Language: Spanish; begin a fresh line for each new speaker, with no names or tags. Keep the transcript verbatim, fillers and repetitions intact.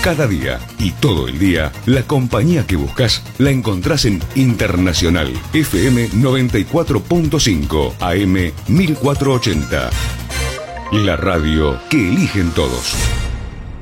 Cada día y todo el día, la compañía que buscas la encontrás en Internacional F M noventa y cuatro punto cinco, A M mil cuatrocientos ochenta. La radio que eligen todos.